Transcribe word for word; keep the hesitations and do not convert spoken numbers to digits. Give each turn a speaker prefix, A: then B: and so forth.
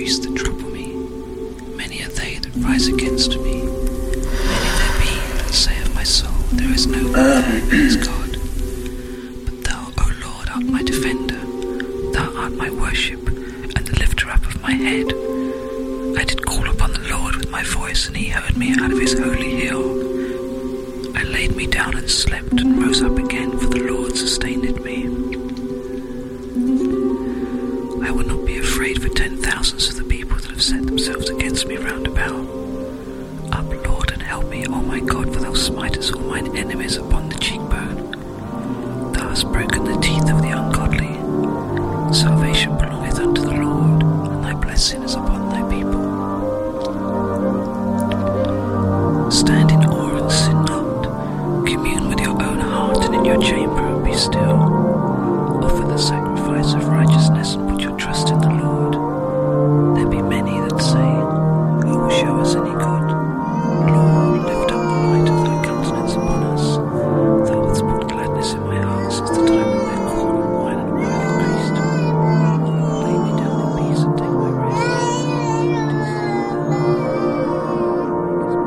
A: priests that trouble me. Many are they that rise against me. Many there be that say of my soul, there is no God, there is God. But thou, O Lord, art my defender. Thou art my worship, and the lifter up of my head. I did call upon the Lord with my voice, and he heard me out of his holy hill. I laid me down and slept, and rose up again, for the Lord sustained me. I will not be afraid for ten thousands of the people that have set themselves against me round about. Up, Lord, and help me, O my God, for thou smitest all mine enemies upon the cheekbone. Thou hast broken the teeth of the ungodly. Salvation